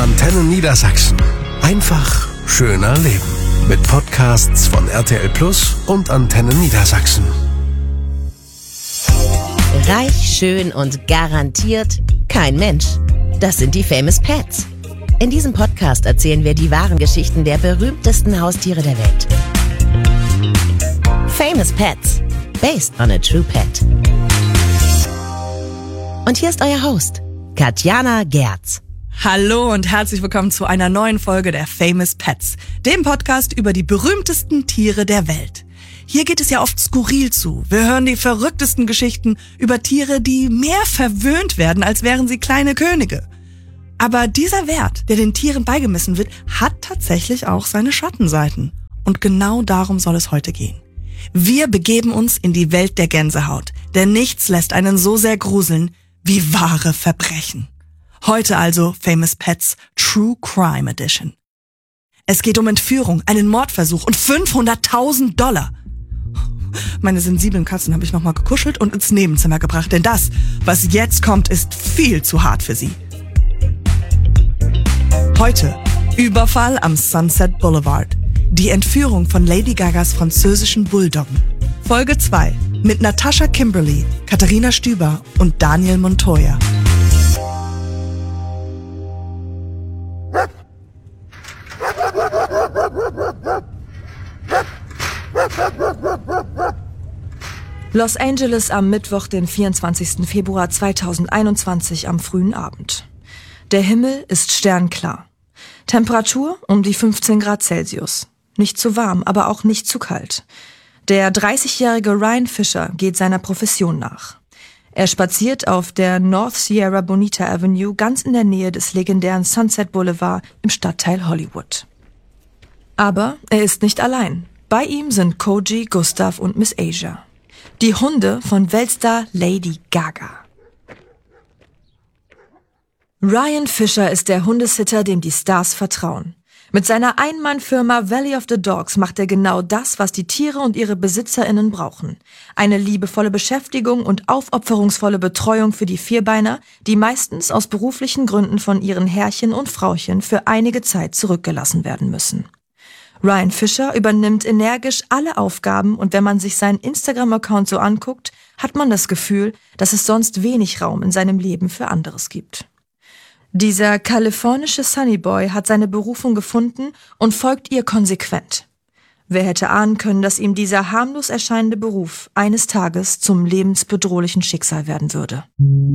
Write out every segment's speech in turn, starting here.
Antenne Niedersachsen. Einfach schöner leben. Mit Podcasts von RTL Plus und Antenne Niedersachsen. Reich, schön und garantiert kein Mensch. Das sind die Famous Pets. In diesem Podcast erzählen wir die wahren Geschichten der berühmtesten Haustiere der Welt. Famous Pets. Based on a true pet. Und hier ist euer Host, Katjana Gerz. Hallo und herzlich willkommen zu einer neuen Folge der Famous Pets, dem Podcast über die berühmtesten Tiere der Welt. Hier geht es ja oft skurril zu. Wir hören die verrücktesten Geschichten über Tiere, die mehr verwöhnt werden, als wären sie kleine Könige. Aber dieser Wert, der den Tieren beigemessen wird, hat tatsächlich auch seine Schattenseiten. Und genau darum soll es heute gehen. Wir begeben uns in die Welt der Gänsehaut, denn nichts lässt einen so sehr gruseln wie wahre Verbrechen. Heute also Famous Pets True Crime Edition. Es geht um Entführung, einen Mordversuch und $500.000. Meine sensiblen Katzen habe ich nochmal gekuschelt und ins Nebenzimmer gebracht, denn das, was jetzt kommt, ist viel zu hart für sie. Heute Überfall am Sunset Boulevard. Die Entführung von Lady Gagas französischen Bulldoggen. Folge 2 mit Natascha Kimberly, Katharina Stüber und Daniel Montoya. Los Angeles am Mittwoch, den 24. Februar 2021 am frühen Abend. Der Himmel ist sternklar. Temperatur um die 15 Grad Celsius. Nicht zu warm, aber auch nicht zu kalt. Der 30-jährige Ryan Fisher geht seiner Profession nach. Er spaziert auf der North Sierra Bonita Avenue ganz in der Nähe des legendären Sunset Boulevard im Stadtteil Hollywood. Aber er ist nicht allein. Bei ihm sind Koji, Gustav und Miss Asia. Die Hunde von Weltstar Lady Gaga. Ryan Fisher ist der Hundesitter, dem die Stars vertrauen. Mit seiner Ein-Mann-Firma Valley of the Dogs macht er genau das, was die Tiere und ihre BesitzerInnen brauchen. Eine liebevolle Beschäftigung und aufopferungsvolle Betreuung für die Vierbeiner, die meistens aus beruflichen Gründen von ihren Herrchen und Frauchen für einige Zeit zurückgelassen werden müssen. Ryan Fisher übernimmt energisch alle Aufgaben und wenn man sich seinen Instagram-Account so anguckt, hat man das Gefühl, dass es sonst wenig Raum in seinem Leben für anderes gibt. Dieser kalifornische Sunnyboy hat seine Berufung gefunden und folgt ihr konsequent. Wer hätte ahnen können, dass ihm dieser harmlos erscheinende Beruf eines Tages zum lebensbedrohlichen Schicksal werden würde.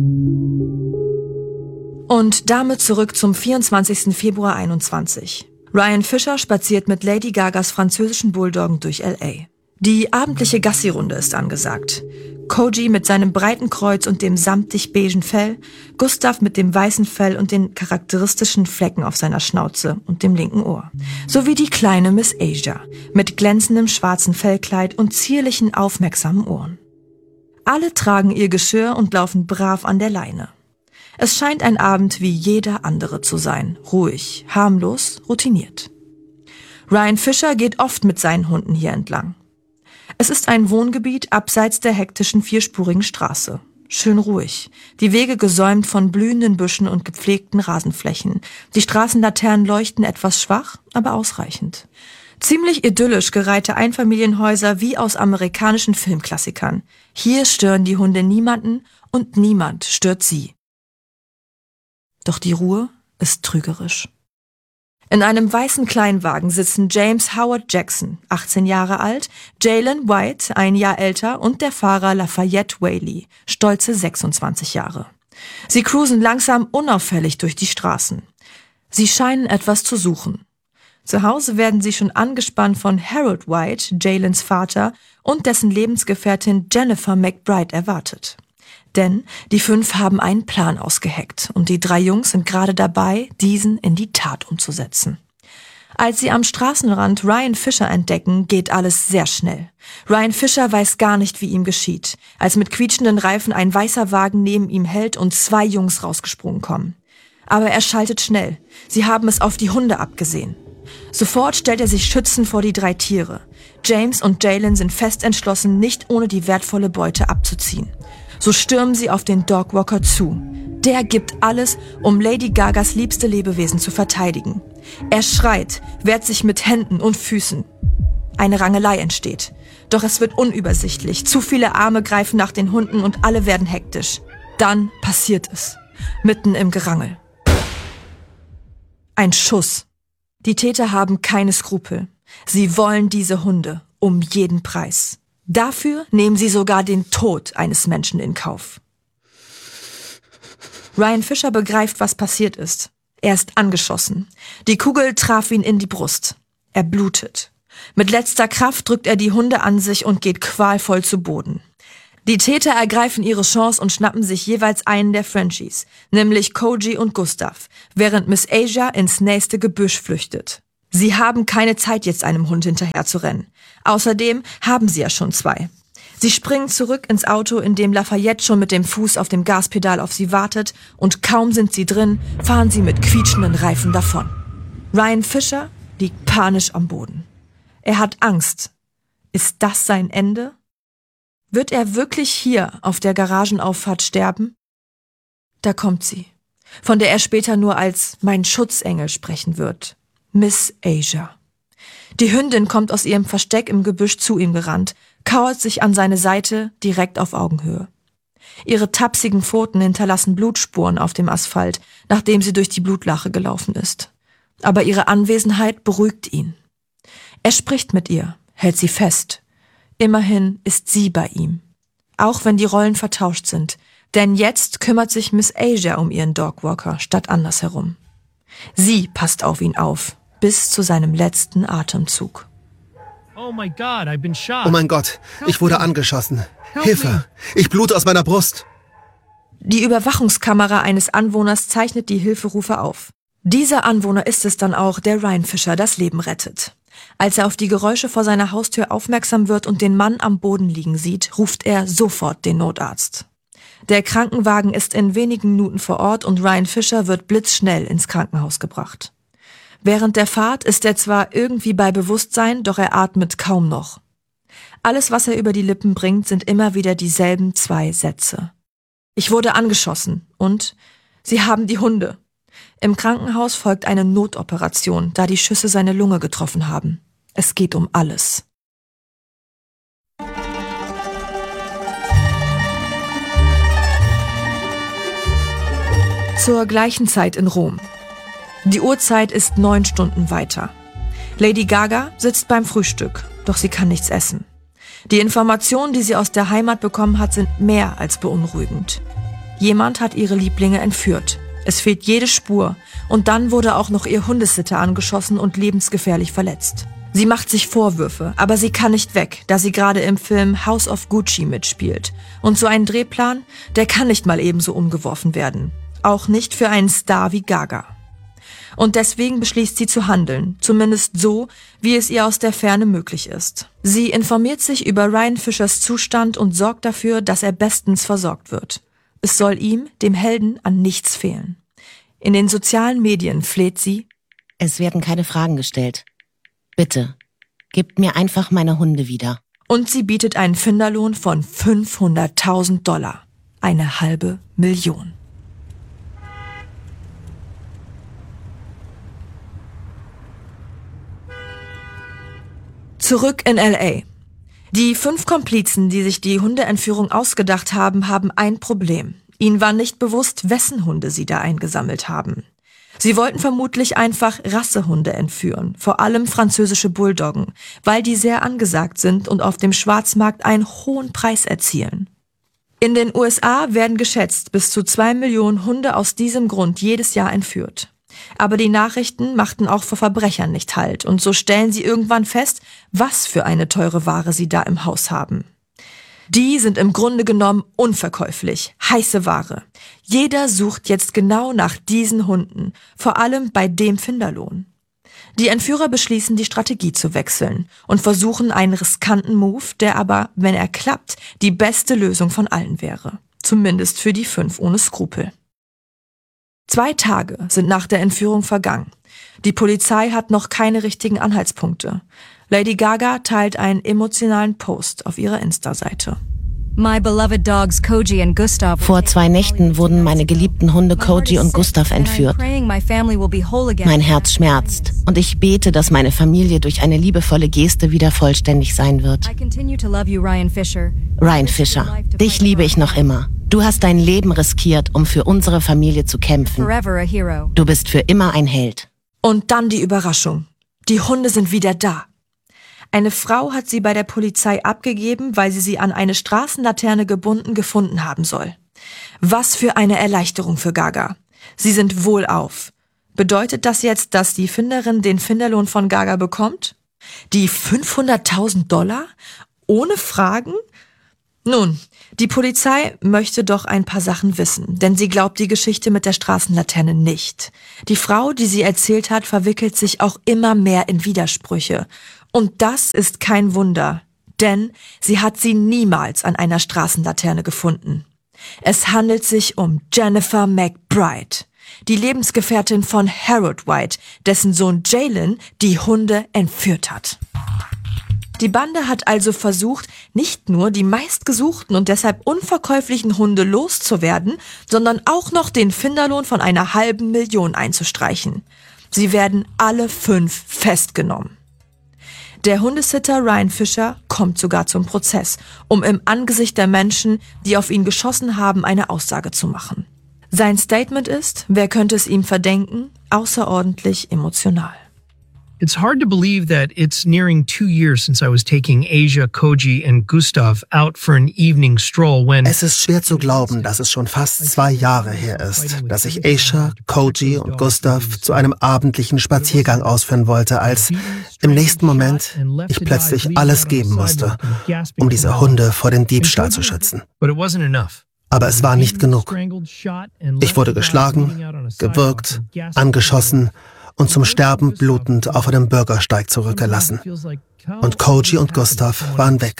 Und damit zurück zum 24. Februar 21. Ryan Fisher spaziert mit Lady Gagas französischen Bulldoggen durch L.A. Die abendliche Gassi-Runde ist angesagt. Koji mit seinem breiten Kreuz und dem samtig beigen Fell, Gustav mit dem weißen Fell und den charakteristischen Flecken auf seiner Schnauze und dem linken Ohr. Sowie die kleine Miss Asia mit glänzendem schwarzen Fellkleid und zierlichen, aufmerksamen Ohren. Alle tragen ihr Geschirr und laufen brav an der Leine. Es scheint ein Abend wie jeder andere zu sein. Ruhig, harmlos, routiniert. Ryan Fisher geht oft mit seinen Hunden hier entlang. Es ist ein Wohngebiet abseits der hektischen vierspurigen Straße. Schön ruhig. Die Wege gesäumt von blühenden Büschen und gepflegten Rasenflächen. Die Straßenlaternen leuchten etwas schwach, aber ausreichend. Ziemlich idyllisch gereihte Einfamilienhäuser wie aus amerikanischen Filmklassikern. Hier stören die Hunde niemanden und niemand stört sie. Doch die Ruhe ist trügerisch. In einem weißen Kleinwagen sitzen James Howard Jackson, 18 Jahre alt, Jalen White, 1 Jahr älter und der Fahrer Lafayette Whaley, stolze 26 Jahre. Sie cruisen langsam unauffällig durch die Straßen. Sie scheinen etwas zu suchen. Zu Hause werden sie schon angespannt von Harold White, Jalens Vater, und dessen Lebensgefährtin Jennifer McBride erwartet. Denn die 5 haben einen Plan ausgeheckt und die 3 Jungs sind gerade dabei, diesen in die Tat umzusetzen. Als sie am Straßenrand Ryan Fisher entdecken, geht alles sehr schnell. Ryan Fisher weiß gar nicht, wie ihm geschieht, als mit quietschenden Reifen ein weißer Wagen neben ihm hält und 2 Jungs rausgesprungen kommen. Aber er schaltet schnell. Sie haben es auf die Hunde abgesehen. Sofort stellt er sich schützend vor die 3 Tiere. James und Jalen sind fest entschlossen, nicht ohne die wertvolle Beute abzuziehen. So stürmen sie auf den Dogwalker zu. Der gibt alles, um Lady Gagas liebste Lebewesen zu verteidigen. Er schreit, wehrt sich mit Händen und Füßen. Eine Rangelei entsteht. Doch es wird unübersichtlich. Zu viele Arme greifen nach den Hunden und alle werden hektisch. Dann passiert es. Mitten im Gerangel. Ein Schuss. Die Täter haben keine Skrupel. Sie wollen diese Hunde um jeden Preis. Dafür nehmen sie sogar den Tod eines Menschen in Kauf. Ryan Fisher begreift, was passiert ist. Er ist angeschossen. Die Kugel traf ihn in die Brust. Er blutet. Mit letzter Kraft drückt er die Hunde an sich und geht qualvoll zu Boden. Die Täter ergreifen ihre Chance und schnappen sich jeweils einen der Frenchies, nämlich Koji und Gustav, während Miss Asia ins nächste Gebüsch flüchtet. Sie haben keine Zeit, jetzt einem Hund hinterher zu rennen. Außerdem haben sie ja schon 2. Sie springen zurück ins Auto, in dem Lafayette schon mit dem Fuß auf dem Gaspedal auf sie wartet, und kaum sind sie drin, fahren sie mit quietschenden Reifen davon. Ryan Fisher liegt panisch am Boden. Er hat Angst. Ist das sein Ende? Wird er wirklich hier auf der Garagenauffahrt sterben? Da kommt sie, von der er später nur als mein Schutzengel sprechen wird. Miss Asia. Die Hündin kommt aus ihrem Versteck im Gebüsch zu ihm gerannt, kauert sich an seine Seite direkt auf Augenhöhe. Ihre tapsigen Pfoten hinterlassen Blutspuren auf dem Asphalt, nachdem sie durch die Blutlache gelaufen ist. Aber ihre Anwesenheit beruhigt ihn. Er spricht mit ihr, hält sie fest. Immerhin ist sie bei ihm. Auch wenn die Rollen vertauscht sind. Denn jetzt kümmert sich Miss Asia um ihren Dogwalker statt andersherum. Sie passt auf ihn auf, bis zu seinem letzten Atemzug. Oh mein Gott, ich wurde angeschossen. Hilfe, ich blute aus meiner Brust. Die Überwachungskamera eines Anwohners zeichnet die Hilferufe auf. Dieser Anwohner ist es dann auch, der Ryan Fisher das Leben rettet. Als er auf die Geräusche vor seiner Haustür aufmerksam wird und den Mann am Boden liegen sieht, ruft er sofort den Notarzt. Der Krankenwagen ist in wenigen Minuten vor Ort und Ryan Fisher wird blitzschnell ins Krankenhaus gebracht. Während der Fahrt ist er zwar irgendwie bei Bewusstsein, doch er atmet kaum noch. Alles, was er über die Lippen bringt, sind immer wieder dieselben 2 Sätze. Ich wurde angeschossen und sie haben die Hunde. Im Krankenhaus folgt eine Notoperation, da die Schüsse seine Lunge getroffen haben. Es geht um alles. Zur gleichen Zeit in Rom. Die Uhrzeit ist 9 Stunden weiter. Lady Gaga sitzt beim Frühstück, doch sie kann nichts essen. Die Informationen, die sie aus der Heimat bekommen hat, sind mehr als beunruhigend. Jemand hat ihre Lieblinge entführt. Es fehlt jede Spur und dann wurde auch noch ihr Hundesitter angeschossen und lebensgefährlich verletzt. Sie macht sich Vorwürfe, aber sie kann nicht weg, da sie gerade im Film House of Gucci mitspielt. Und so ein Drehplan, der kann nicht mal ebenso umgeworfen werden. Auch nicht für einen Star wie Gaga. Und deswegen beschließt sie zu handeln, zumindest so, wie es ihr aus der Ferne möglich ist. Sie informiert sich über Ryan Fishers Zustand und sorgt dafür, dass er bestens versorgt wird. Es soll ihm, dem Helden, an nichts fehlen. In den sozialen Medien fleht sie: Es werden keine Fragen gestellt. Bitte, gebt mir einfach meine Hunde wieder. Und sie bietet einen Finderlohn von $500.000. Eine $500.000. Zurück in L.A. Die 5 Komplizen, die sich die Hundeentführung ausgedacht haben, haben ein Problem. Ihnen war nicht bewusst, wessen Hunde sie da eingesammelt haben. Sie wollten vermutlich einfach Rassehunde entführen, vor allem französische Bulldoggen, weil die sehr angesagt sind und auf dem Schwarzmarkt einen hohen Preis erzielen. In den USA werden geschätzt bis zu 2 Millionen Hunde aus diesem Grund jedes Jahr entführt. Aber die Nachrichten machten auch vor Verbrechern nicht Halt und so stellen sie irgendwann fest, was für eine teure Ware sie da im Haus haben. Die sind im Grunde genommen unverkäuflich, heiße Ware. Jeder sucht jetzt genau nach diesen Hunden, vor allem bei dem Finderlohn. Die Entführer beschließen, die Strategie zu wechseln und versuchen einen riskanten Move, der aber, wenn er klappt, die beste Lösung von allen wäre. Zumindest für die 5 ohne Skrupel. 2 Tage sind nach der Entführung vergangen. Die Polizei hat noch keine richtigen Anhaltspunkte. Lady Gaga teilt einen emotionalen Post auf ihrer Insta-Seite. Vor 2 Nächten wurden meine geliebten Hunde Koji und Gustav entführt. Mein Herz schmerzt und ich bete, dass meine Familie durch eine liebevolle Geste wieder vollständig sein wird. Ryan Fisher, dich liebe ich noch immer. Du hast dein Leben riskiert, um für unsere Familie zu kämpfen. Du bist für immer ein Held. Und dann die Überraschung. Die Hunde sind wieder da. Eine Frau hat sie bei der Polizei abgegeben, weil sie an eine Straßenlaterne gebunden gefunden haben soll. Was für eine Erleichterung für Gaga. Sie sind wohlauf. Bedeutet das jetzt, dass die Finderin den Finderlohn von Gaga bekommt? Die $500.000? Ohne Fragen? Nun, die Polizei möchte doch ein paar Sachen wissen, denn sie glaubt die Geschichte mit der Straßenlaterne nicht. Die Frau, die sie erzählt hat, verwickelt sich auch immer mehr in Widersprüche. Und das ist kein Wunder, denn sie hat sie niemals an einer Straßenlaterne gefunden. Es handelt sich um Jennifer McBride, die Lebensgefährtin von Harold White, dessen Sohn Jalen die Hunde entführt hat. Die Bande hat also versucht, nicht nur die meistgesuchten und deshalb unverkäuflichen Hunde loszuwerden, sondern auch noch den Finderlohn von einer $500.000 einzustreichen. Sie werden alle 5 festgenommen. Der Hundesitter Ryan Fisher kommt sogar zum Prozess, um im Angesicht der Menschen, die auf ihn geschossen haben, eine Aussage zu machen. Sein Statement ist, wer könnte es ihm verdenken, außerordentlich emotional. It's hard to believe that it's nearing 2 years since I was taking Asia, Koji and Gustav out for an evening stroll when... Es ist schwer zu glauben, dass es schon fast 2 Jahre her ist, dass ich Asia, Koji und Gustav zu einem abendlichen Spaziergang ausführen wollte, als im nächsten Moment ich plötzlich alles geben musste, um diese Hunde vor dem Diebstahl zu schützen. Aber es war nicht genug. Ich wurde geschlagen, gewürgt, angeschossen und zum Sterben blutend auf einem Bürgersteig zurückgelassen. Und Koji und Gustav waren weg.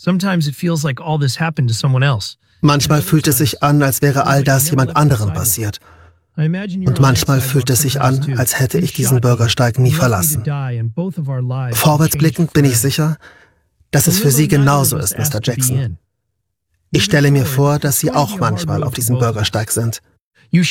Manchmal fühlt es sich an, als wäre all das jemand anderem passiert. Und manchmal fühlt es sich an, als hätte ich diesen Bürgersteig nie verlassen. Vorwärtsblickend bin ich sicher, dass es für Sie genauso ist, Mr. Jackson. Ich stelle mir vor, dass Sie auch manchmal auf diesem Bürgersteig sind. Sie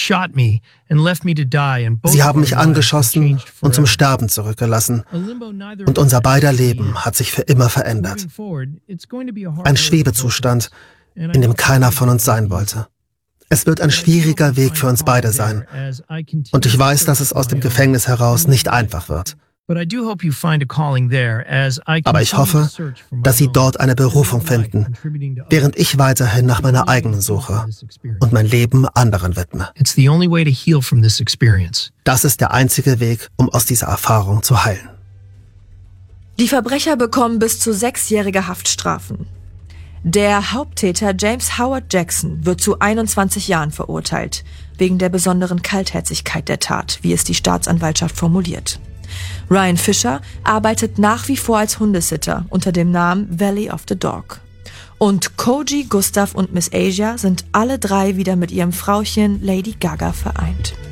haben mich angeschossen und zum Sterben zurückgelassen. Und unser beider Leben hat sich für immer verändert. Ein Schwebezustand, in dem keiner von uns sein wollte. Es wird ein schwieriger Weg für uns beide sein. Und ich weiß, dass es aus dem Gefängnis heraus nicht einfach wird. Aber ich hoffe, dass Sie dort eine Berufung finden, während ich weiterhin nach meiner eigenen suche und mein Leben anderen widme. Das ist der einzige Weg, um aus dieser Erfahrung zu heilen. Die Verbrecher bekommen bis zu 6-jährige Haftstrafen. Der Haupttäter James Howard Jackson wird zu 21 Jahren verurteilt, wegen der besonderen Kaltherzigkeit der Tat, wie es die Staatsanwaltschaft formuliert. Ryan Fisher arbeitet nach wie vor als Hundesitter unter dem Namen Valley of the Dog. Und Koji, Gustav und Miss Asia sind alle 3 wieder mit ihrem Frauchen Lady Gaga vereint.